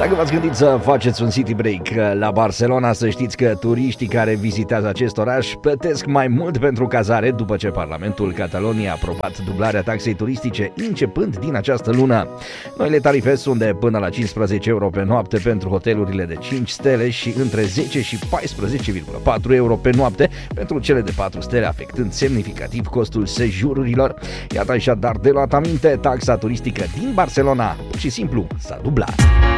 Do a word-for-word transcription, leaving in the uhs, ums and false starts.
Dacă v-ați gândit să faceți un city break la Barcelona, să știți că turiștii care vizitează acest oraș plătesc mai mult pentru cazare după ce Parlamentul Cataloniei a aprobat dublarea taxei turistice începând din această lună. Noile tarife sunt de până la cincisprezece euro pe noapte pentru hotelurile de cinci stele și între zece și paisprezece virgulă patru euro pe noapte pentru cele de patru stele, afectând semnificativ costul sejururilor. Iată așadar de luat aminte, taxa turistică din Barcelona pur și simplu s-a dublat.